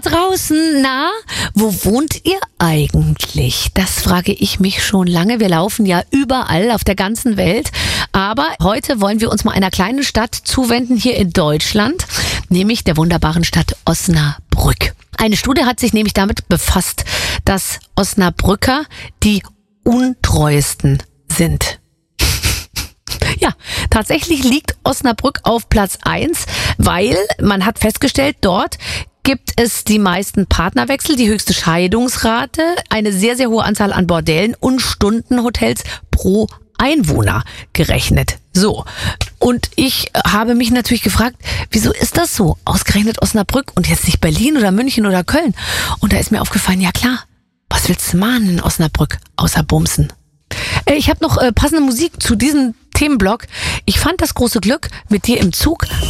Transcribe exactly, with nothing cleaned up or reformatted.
da draußen, na, wo wohnt ihr eigentlich? Das frage ich mich schon lange. Wir laufen ja überall auf der ganzen Welt. Aber heute wollen wir uns mal einer kleinen Stadt zuwenden hier in Deutschland, nämlich der wunderbaren Stadt Osnabrück. Eine Studie hat sich nämlich damit befasst, dass Osnabrücker die untreuesten sind. Ja, tatsächlich liegt Osnabrück auf Platz eins, weil man hat festgestellt, dort gibt es die meisten Partnerwechsel, die höchste Scheidungsrate, eine sehr, sehr hohe Anzahl an Bordellen und Stundenhotels pro Einwohner gerechnet. So, und ich habe mich natürlich gefragt, wieso ist das so? Ausgerechnet Osnabrück und jetzt nicht Berlin oder München oder Köln. Und da ist mir aufgefallen, ja klar, was willst du machen in Osnabrück außer Bumsen? Ich habe noch äh, passende Musik zu diesem Themenblock. Ich fand das große Glück mit dir im Zug